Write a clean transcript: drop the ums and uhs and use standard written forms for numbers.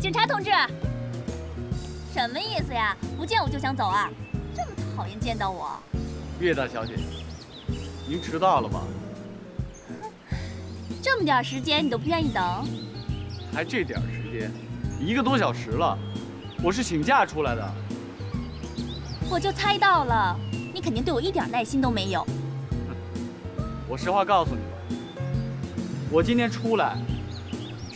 警察同志，什么意思呀？不见我就想走啊？这么讨厌见到我？ 岳大小姐，您迟到了吧？ 这么点时间你都不愿意等？ 还这点时间，1个多小时了，我是请假出来的。 我就猜到了，你肯定对我一点耐心都没有。 我实话告诉你吧，我今天出来